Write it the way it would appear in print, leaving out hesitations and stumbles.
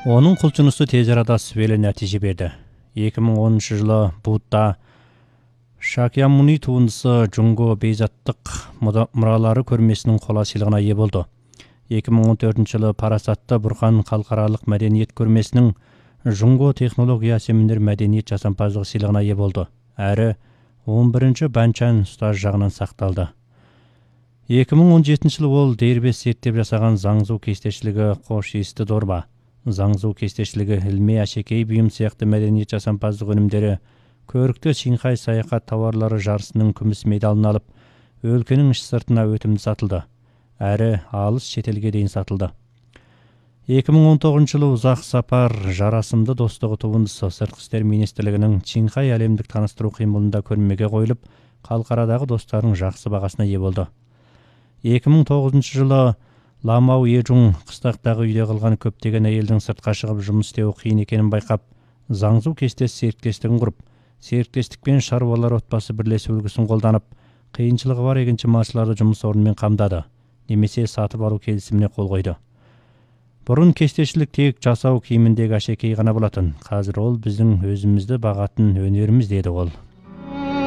Оның құлшынысы тез арада сүбелі нәтиже берді. 2010 жылы Будда Шакьямуни туындысы Джунго бейзаттық мұралары көрмесінің қола сыйлығына ие болды. 2014 жылы Парасатты Бұрхан халықаралық мәдениет көрмесінің Джунго технология семинар мәдениет жасампаздығы сыйлығына ие болды. Әрі 11-ші Банчан ұстаз жағынан сақталды. 2017 жылы ол дербес зерттеп жасаған заңзу кестешілігі қош есті дорба, заңзу кестешілігі ilmi әшекей бұйым сияқты мәдениет жасампаздық өнімдері көрікті Шинхай саяхат тауарлары жарысының күміс медалын алып, өлкенің іш сыртына өтімді сатылды, әрі алыс шетелге дейін сатылды. 2019 жылы ұзақ сапар жарасымды достығы туындысы Сыртқы істер министрлігінің Шинхай әлемдік таныстыру қимылында көрмеге қойылып, халықарадағы достардың жақсы бағасына ие болды. 2009 жылы Ламау Ежун қыстақтағы үйде қалған көптеген әйелдің сыртқа шығып жұмыс істеуі қиын екенін байқап, заңзу кестесі серіктестігін құрып, серіктестікпен шаруалар отбасы бірлесу үлгісін қолданып, қиыншылығы бар егінші малшыларды жұмыс орнымен қамдады, немесе сатып алу келісіміне қол қойды. Бұрын кестешілік тек жасау киіміндегі әшекей ғана болатын, қазір ол біздің өзімізді бағатын өнеріміз, деді ол.